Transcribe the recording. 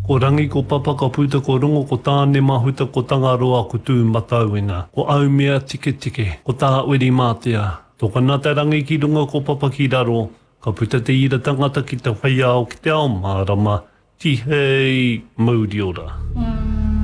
Ko rangi ko papa ka puta ko rongo ko tāne mahuta ko tangaroa ko tū matauina. Ko au mea tike tike, ko tā uri mātea. Tō kanata rangi ki runga ko papa ki raro, ka puta te ira tangata ki te whaiao ki te ao mārama, tihei mauri ora.